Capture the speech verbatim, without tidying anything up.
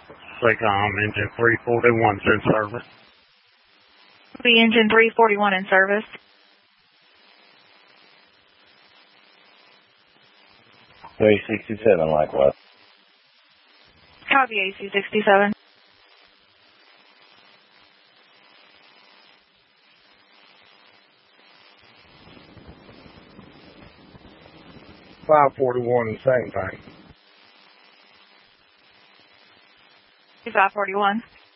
SACOM engine three forty-one's in service. The engine three forty-one in service. three sixty-seven, likewise. Copy A C sixty-seven. five forty-one, same thing. five forty-one.